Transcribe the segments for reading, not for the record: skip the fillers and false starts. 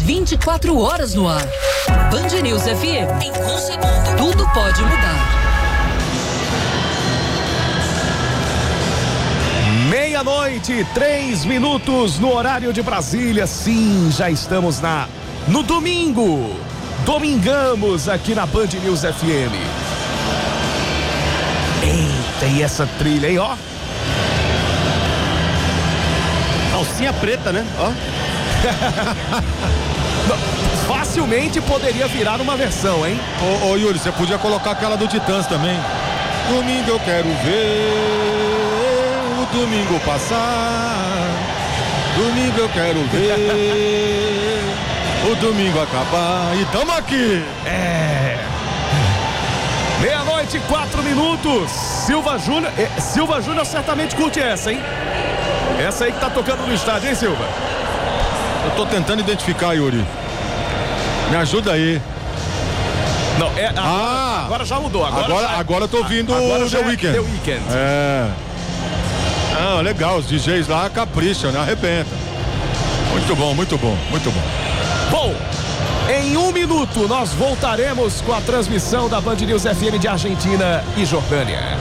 24 horas no ar. Band News FM. Em um segundo, tudo pode mudar. 00:03 no horário de Brasília. Sim, já estamos no domingo. Domingamos aqui na Band News FM. Eita, e essa trilha aí, ó. Calcinha preta, né? Ó. Facilmente poderia virar uma versão, hein? Ô Yuri, você podia colocar aquela do Titãs também. Domingo eu quero ver o domingo passar. Domingo eu quero ver o domingo acabar. E tamo aqui. 00:04. Silva Júnior certamente curte essa, hein? Essa aí que tá tocando no estádio, hein, Silva? Eu tô tentando identificar, Yuri. Me ajuda aí. Não, agora já mudou. Agora eu tô ouvindo o The Weeknd. The Weeknd. Legal, os DJs lá capricham, né? Arrebenta. Muito bom, muito bom, muito bom. Bom, em 1 minuto nós voltaremos com a transmissão da Band News FM de Argentina e Jordânia.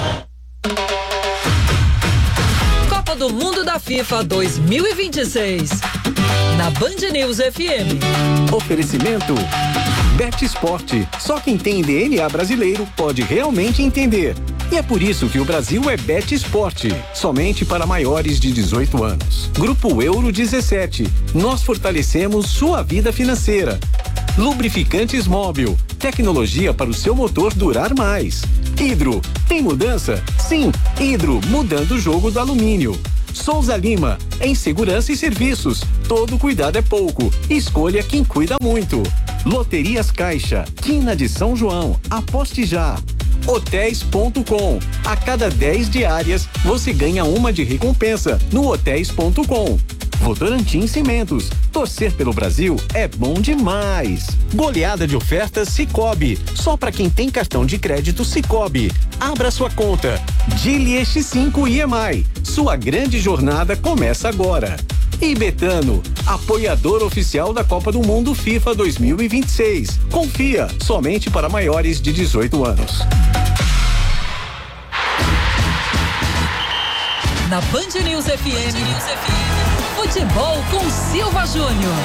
Copa do Mundo da FIFA 2026. Na Band News FM. Oferecimento Bet Esporte. Só quem tem DNA brasileiro pode realmente entender. E é por isso que o Brasil é Bet Esporte. Somente para maiores de 18 anos. Grupo Euro 17. Nós fortalecemos sua vida financeira. Lubrificantes Móbil. Tecnologia para o seu motor durar mais. Hidro. Tem mudança? Sim. Hidro, mudando o jogo do alumínio. Souza Lima, em segurança e serviços. Todo cuidado é pouco. Escolha quem cuida muito. Loterias Caixa, Quina de São João. Aposte já. Hotéis.com. A cada 10 diárias, você ganha uma de recompensa no Hotéis.com. Votorantim Cimentos. Torcer pelo Brasil é bom demais. Goleada de ofertas Sicoob. Só para quem tem cartão de crédito Sicoob. Abra sua conta. Dili X5 IEMAI. Sua grande jornada começa agora. E Betano, apoiador oficial da Copa do Mundo FIFA 2026. Confia, somente para maiores de 18 anos. Na Band News FM. Futebol com Silva Júnior.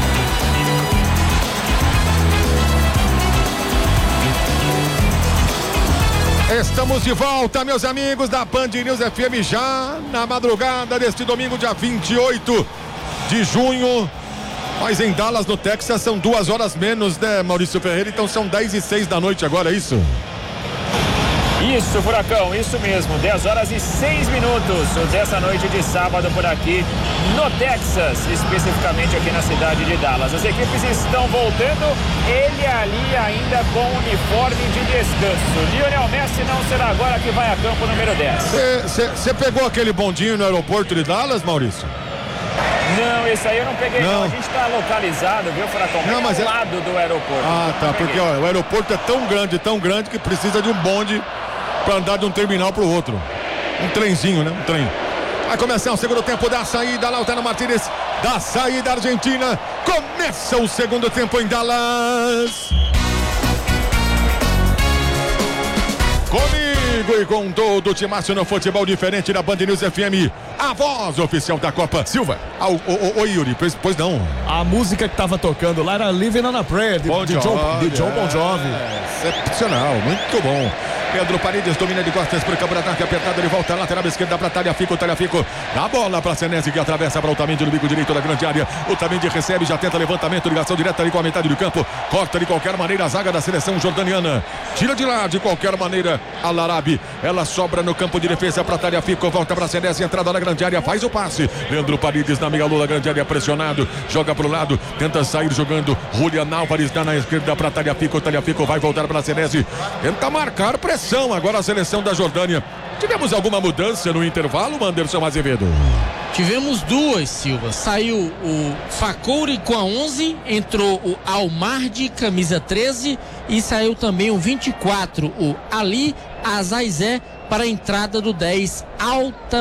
Estamos de volta, meus amigos da Band News FM, já na madrugada deste domingo, dia 28 de junho. Mas em Dallas, no Texas, são 2 horas menos, né, Maurício Ferreira? Então são 10:06 da noite agora, é isso? Isso, Furacão, isso mesmo, 10:06 dessa noite de sábado por aqui no Texas, especificamente aqui na cidade de Dallas. As equipes estão voltando, ele ali ainda com uniforme de descanso. Lionel Messi não será agora que vai a campo número 10. Você pegou aquele bondinho no aeroporto de Dallas, Maurício? Não, esse aí eu não peguei não. A gente tá localizado, viu, Furacão? Não, mas ao lado do aeroporto. Ah, tá, porque ó, o aeroporto é tão grande que precisa de um bonde para andar de um terminal para o outro. Um trenzinho, né? Um trem. Vai começar o segundo tempo da saída. Lautaro Martínez, da saída argentina. Começa o segundo tempo em Dallas. Comigo e com todo o timaço no futebol diferente da Band News FM. A voz oficial da Copa. Silva. Oi, Yuri, pois não. A música que tava tocando lá era Living on a Prayer, de John Bon Jovi. Excepcional, muito bom. Pedro Paredes domina de costas para o campo de ataque apertado, ele volta lateral esquerda para Tagliafico, a bola para Senesi, que atravessa para Otamendi no bico direito da grande área. Otamendi recebe, já tenta levantamento, ligação direta ali com a metade do campo, corta de qualquer maneira a zaga da seleção jordaniana, tira de lá de qualquer maneira a Larabi, ela sobra no campo de defesa para Tagliafico, volta para Senesi, entrada na grande área, faz o passe, Leandro Paredes na meia lua da grande área, pressionado, joga para o lado, tenta sair jogando, Julian Álvares dá na esquerda para Tagliafico vai voltar para Senesi, tenta marcar pressão. Agora a seleção da Jordânia. Tivemos alguma mudança no intervalo, Anderson Azevedo? Tivemos 2, Silva. Saiu o Fakouri com a 11, entrou o Almardi, camisa 13, e saiu também o 24, o Ali Azaizé, para a entrada do 10,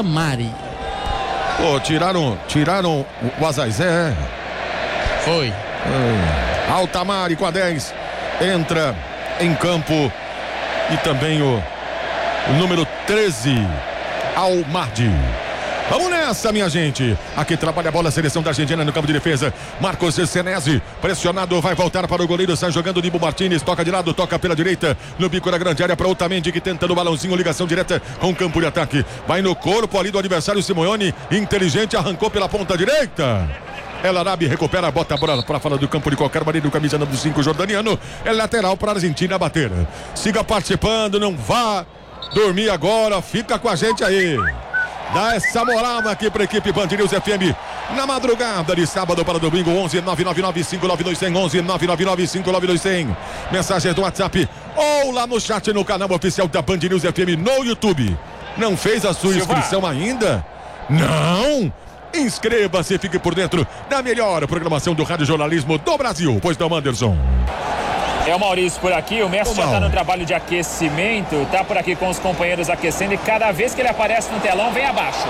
Altamari. Pô, tiraram o Azaizé. Foi. Altamari com a 10 entra em campo e também o número 13, Almardi. Vamos nessa, minha gente. Aqui trabalha a bola, a seleção da Argentina no campo de defesa. Marcos Senesi, pressionado, vai voltar para o goleiro. Sai jogando Nibo Martínez, toca de lado, toca pela direita. No bico da grande área para Otamendi, que tenta no balãozinho, ligação direta com o campo de ataque. Vai no corpo ali do adversário Simeone. Inteligente, arrancou pela ponta direita. El Arabi recupera, bota a bola para fora do campo de qualquer maneira. O camisa número 5 jordaniano. É lateral para a Argentina bater. Siga participando, não vá dormir agora. Fica com a gente aí. Dá essa moral aqui para a equipe Band News FM na madrugada de sábado para domingo. 11 999 592 11 999 592 mensagens do WhatsApp ou lá no chat no canal oficial da Band News FM no YouTube. Não fez a sua inscrição ainda? Não? Inscreva-se e fique por dentro da melhor programação do rádio jornalismo do Brasil. Pois não, Anderson? É o Maurício por aqui, o Messi já está no trabalho de aquecimento, está por aqui com os companheiros aquecendo e cada vez que ele aparece no telão, vem abaixo.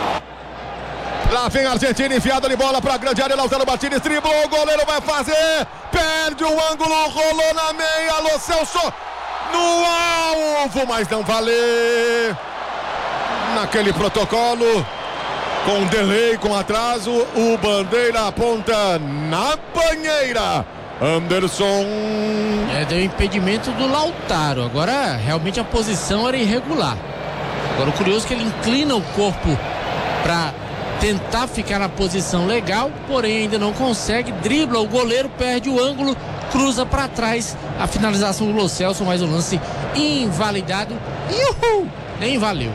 Lá vem a Argentina, enfiada de bola para a grande área, Lautaro Martínez, driblou, o goleiro vai fazer, perde o ângulo, rolou na meia, alô Celso, no alvo, mas não valeu. Naquele protocolo, com delay, com atraso, o bandeira aponta na banheira. Anderson. Deu impedimento do Lautaro. Agora realmente a posição era irregular. Agora o curioso é que ele inclina o corpo para tentar ficar na posição legal, porém ainda não consegue, dribla, o goleiro perde o ângulo, cruza para trás, a finalização do Lo Celso, mais um lance invalidado. Nem valeu.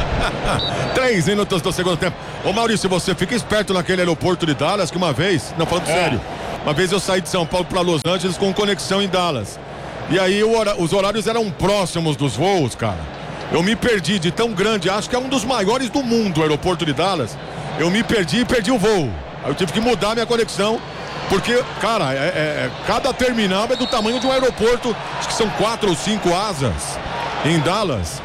3 minutos do segundo tempo. Ô Maurício, você fica esperto naquele aeroporto de Dallas, que uma vez, não falando sério, uma vez eu saí de São Paulo para Los Angeles com conexão em Dallas. E aí os horários eram próximos dos voos, cara. Eu me perdi de tão grande, acho que é um dos maiores do mundo, o aeroporto de Dallas. Eu me perdi e perdi o voo. Aí eu tive que mudar minha conexão, porque, cara, cada terminal é do tamanho de um aeroporto, acho que são 4 ou 5 asas em Dallas.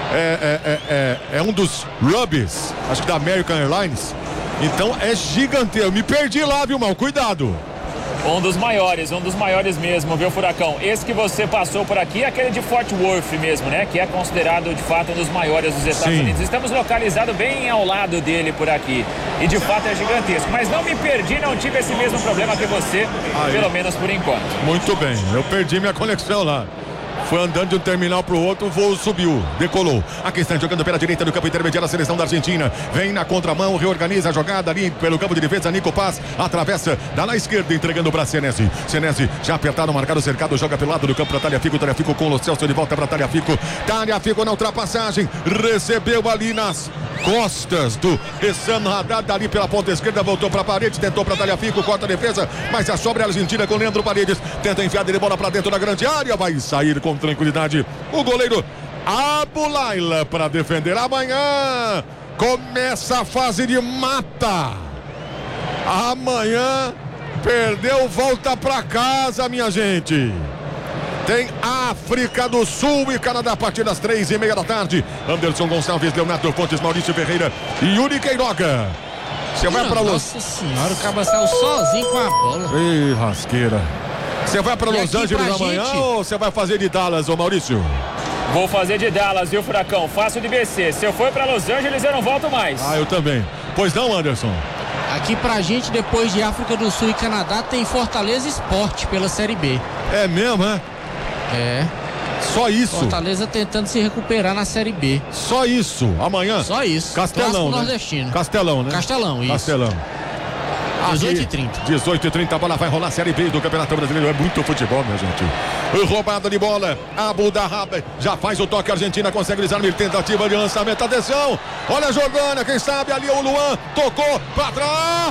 É um dos hubs, acho que da American Airlines. Então é gigante. Eu me perdi lá, viu, mal? Cuidado. Um dos maiores mesmo, viu, Furacão? Esse que você passou por aqui é aquele de Fort Worth mesmo, né? Que é considerado, de fato, um dos maiores dos Estados Unidos. Estamos localizados bem ao lado dele por aqui. E, de fato, é gigantesco. Mas não me perdi, não tive esse mesmo problema que você, pelo menos por enquanto. Muito bem, eu perdi minha conexão lá. Foi andando de um terminal para o outro, o voo subiu, decolou. Aqui está jogando pela direita do campo intermediário a seleção da Argentina. Vem na contramão, reorganiza a jogada ali pelo campo de defesa. Nico Paz atravessa, dá na esquerda, entregando para Senesi. Senesi já apertado, marcado, cercado, joga pelo lado do campo para Tagliafico. Tagliafico com o Lo Celso de volta para Tagliafico. Tagliafico na ultrapassagem, recebeu ali nas costas do Essam Haddad, ali pela ponta esquerda, voltou para a parede, tentou para Tagliafico, corta a defesa, mas a sobra é a Argentina com Leandro Paredes. Tenta enfiar de bola para dentro da grande área, vai sair com tranquilidade o goleiro Abulaila para defender. Amanhã começa a fase de mata. Amanhã perdeu, volta para casa, minha gente. Tem África do Sul e Canadá a partir das 3:30 da tarde. Anderson Gonçalves, Leonardo Fontes, Maurício Ferreira e Yuri Queiroga. Você vai para Nossa senhora, o Caba saiu sozinho com a bola. Ih, rasqueira. Você vai para Los Angeles amanhã ou você vai fazer de Dallas, ô Maurício? Vou fazer de Dallas, viu, Furacão? Faço de BC. Se eu for para Los Angeles, eu não volto mais. Eu também. Pois não, Anderson? Aqui pra gente, depois de África do Sul e Canadá, tem Fortaleza Esporte pela Série B. É mesmo, é? É. Só isso. Fortaleza tentando se recuperar na Série B. Só isso. Amanhã? Só isso. Castelão, né? Nordestino. Castelão, né? Castelão, isso. Castelão. 18h30. 18h30, a bola vai rolar, Série B do Campeonato Brasileiro. É muito futebol, minha gente. Roubada de bola. Abu Dahab já faz o toque. A Argentina consegue desarmar. Tentativa de lançamento. Atenção. Olha a Jordânia. Quem sabe ali o Luan. Tocou para trás.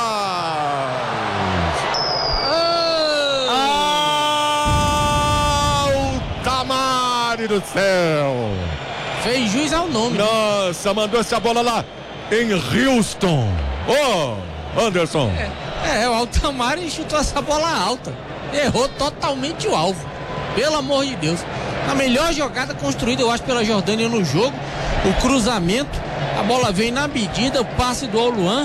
Altamari do céu. Fez juiz ao nome. Nossa, mandou essa bola lá em Houston. Anderson. O Altamari chutou essa bola alta. Errou totalmente o alvo. Pelo amor de Deus. A melhor jogada construída, eu acho, pela Jordânia no jogo. O cruzamento. A bola vem na medida, o passe do Luan.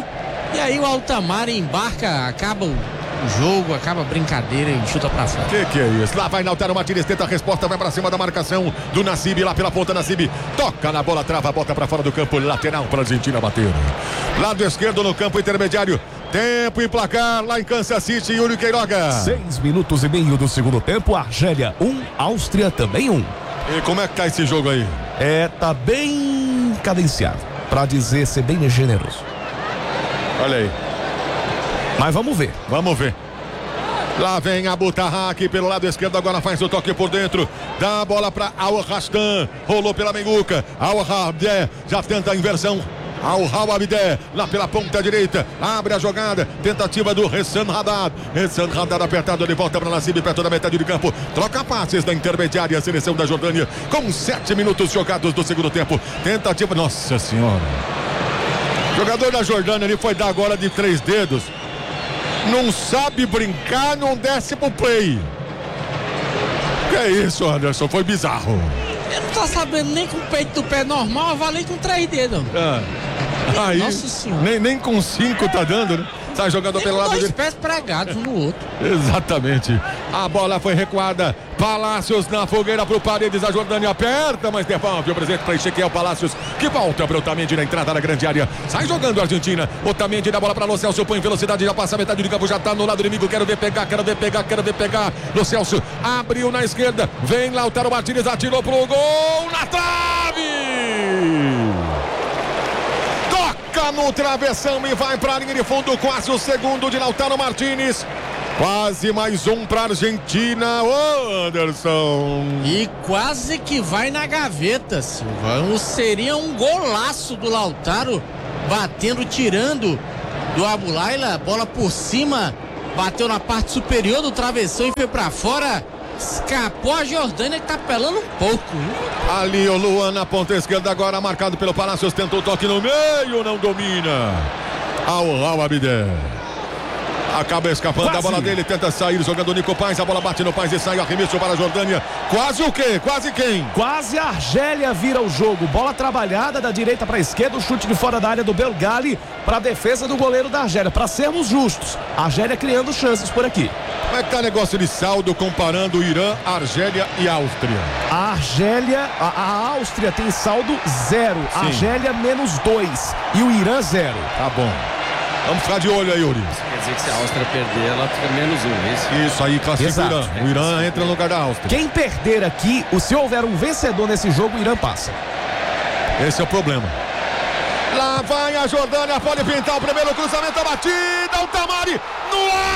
E aí o Altamar embarca, acaba o jogo, acaba a brincadeira e chuta pra fora. Que é isso? Lá vai Lautaro Martínez, tenta a resposta, vai pra cima da marcação do Nassib, lá pela ponta, Nassib toca na bola, trava, bota pra fora do campo, lateral pra Argentina bater. Lado esquerdo no campo intermediário. Tempo e placar lá em Kansas City, Yuri Queiroga. 6 minutos e meio do segundo tempo, Argélia 1, Áustria também 1. E como é que tá esse jogo aí? Tá bem cadenciado, pra ser bem generoso. Olha aí. Mas vamos ver. Vamos ver. Lá vem a Butarra aqui pelo lado esquerdo, agora faz o toque por dentro, dá a bola para Al-Rastan, rolou pela Menguca, Al-Rabdé já tenta a inversão. Al-Rabdé lá pela ponta direita, abre a jogada, tentativa do Hassan Haddad. Hassan Haddad apertado, de volta para Nassib, perto da metade de campo, troca passes da intermediária, a seleção da Jordânia, com 7 minutos jogados do segundo tempo. Tentativa, nossa senhora. O jogador da Jordânia ali foi dar agora de 3 dedos. Não sabe brincar, não desce pro play. Que é isso, Anderson? Foi bizarro. Eu não tô sabendo nem com o peito do pé normal, eu valei com 3 dedos. Aí, Nossa senhora. nem com 5 tá dando, né? Tá jogando pelo lado dois pés pregados um no outro. Exatamente. A bola foi recuada. Palácios na fogueira pro Paredes. A Jordânia aperta, mas devolve o presente para Ezequiel Palácios, que volta para Otamendi na entrada da grande área. Sai jogando a Argentina. Otamendi dá bola para Lo Celso. Põe velocidade, já passa a metade do campo. Já tá no lado inimigo. Quero ver pegar. Lo Celso abriu na esquerda. Vem Lautaro Martínez. Atirou pro gol. Na trave! No travessão e vai para a linha de fundo, quase o segundo de Lautaro Martínez. Quase mais um para a Argentina, Anderson. E quase que vai na gaveta, Silva. Seria um golaço do Lautaro, batendo, tirando do Abu Laila, bola por cima, bateu na parte superior do travessão e foi para fora. Escapou a Jordânia, que tá pelando um pouco. Ali o Luan na ponta esquerda, agora marcado pelo Palácios, tentou o toque no meio, não domina. Al-Rabdé acaba escapando da bola dele, tenta sair jogando o Nico Paz, a bola bate no Paz e sai, arremesso para a Jordânia. Quase o quê? Quase quem? Quase a Argélia vira o jogo. Bola trabalhada da direita para a esquerda, o chute de fora da área do Belgali para a defesa do goleiro da Argélia. Para sermos justos, a Argélia criando chances por aqui. Como é que tá o negócio de saldo comparando Irã, Argélia e Áustria? A Argélia, a Áustria tem saldo 0, a Argélia -2 e o Irã 0. Tá bom. Vamos ficar de olho aí, Yuri. Quer dizer que se a Áustria perder, ela fica -1. Isso aí, classifica Exato. o Irã. O Irã entra no lugar da Áustria. Quem perder aqui, se houver um vencedor nesse jogo, o Irã passa. Esse é o problema. Lá vai a Jordânia, pode pintar o primeiro cruzamento, a batida, o Tamari no ar!